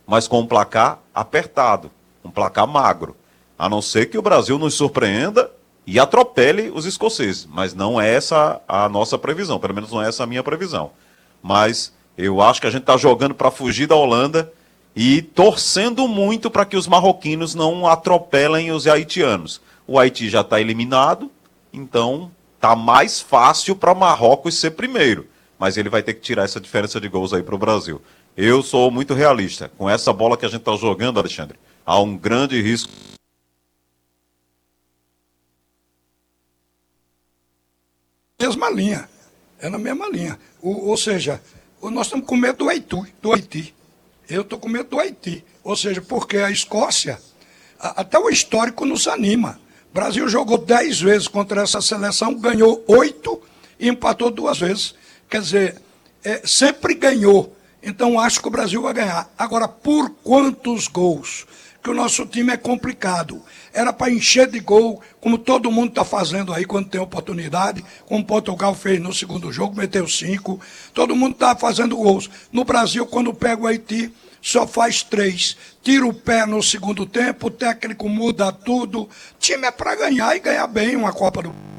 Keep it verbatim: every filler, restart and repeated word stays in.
mas com um placar apertado, um placar magro. A não ser que o Brasil nos surpreenda e atropele os escoceses. Mas não é essa a nossa previsão, pelo menos não é essa a minha previsão. Mas eu acho que a gente está jogando para fugir da Holanda e torcendo muito para que os marroquinos não atropelem os haitianos. O Haiti já está eliminado, então está mais fácil para Marrocos ser primeiro. Mas ele vai ter que tirar essa diferença de gols aí para o Brasil. Eu sou muito realista. Com essa bola que a gente está jogando, Alexandre, há um grande risco. Mesma linha. É na mesma linha. O, ou seja, nós estamos com medo do Haiti. Do Haiti. Eu estou com medo do Haiti. Ou seja, porque a Escócia, a, até o histórico nos anima. O Brasil jogou dez vezes contra essa seleção, ganhou oito e empatou duas vezes. Quer dizer, é, sempre ganhou. Então acho que o Brasil vai ganhar. Agora, por quantos gols? Que o nosso time é complicado. Era para encher de gol, como todo mundo está fazendo aí quando tem oportunidade, como Portugal fez no segundo jogo, meteu cinco. Todo mundo está fazendo gols. No Brasil, quando pega o Haiti, só faz três. Tira o pé no segundo tempo, o técnico muda tudo. O time é para ganhar e ganhar bem uma Copa do Mundo.